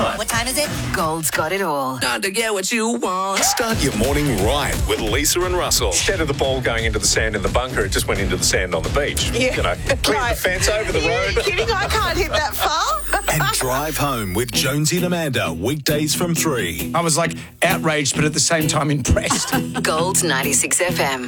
it. What time is it? Gold's got it all. Time to get what you want. Start your morning right with Lisa and Russell. Instead of the ball going into the sand in the bunker, it just went into the sand on the beach. Yeah. You know, cleared Right. the fence over the Are you road. kidding? I can't hit that far. And drive home with Jonesy and Amanda, weekdays from 3. I was like outraged, but at the same time impressed. Gold's 96 FM.